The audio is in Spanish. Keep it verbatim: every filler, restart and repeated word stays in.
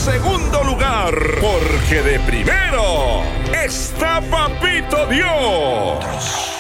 segundo lugar, porque de primero está Papito Dios.